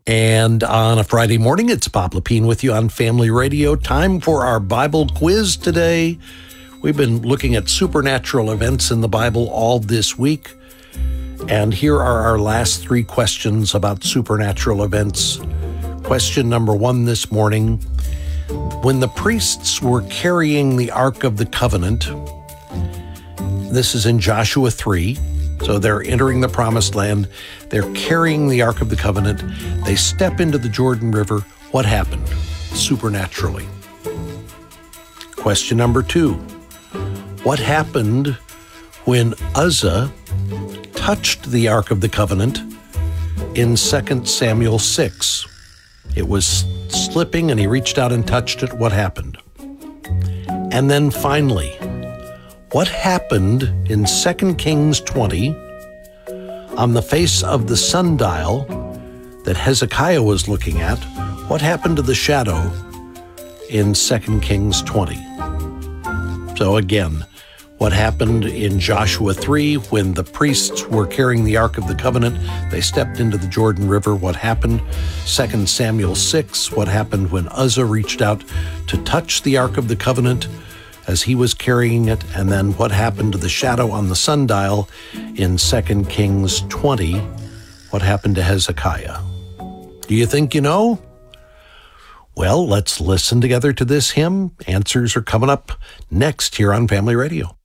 And on a Friday morning, it's Bob Lepine with you on Family Radio. Time for our Bible quiz today. We've been looking at supernatural events in the Bible all this week. And here are our last three questions about supernatural events. Question number one this morning. When the priests were carrying the Ark of the Covenant, this is in Joshua 3, so they're entering the Promised Land. They're carrying the Ark of the Covenant. They step into the Jordan River. What happened supernaturally? Question number two. What happened when Uzzah touched the Ark of the Covenant in 2 Samuel 6? It was slipping and he reached out and touched it. What happened? And then finally, what happened in 2 Kings 20 on the face of the sundial that Hezekiah was looking at? What happened to the shadow in 2 Kings 20? So again, what happened in Joshua 3 when the priests were carrying the Ark of the Covenant? They stepped into the Jordan River. What happened? 2 Samuel 6, what happened when Uzzah reached out to touch the Ark of the Covenant as he was carrying it? And then what happened to the shadow on the sundial in 2 Kings 20? What happened to Hezekiah? Do you think you know? Well, let's listen together to this hymn. Answers are coming up next here on Family Radio.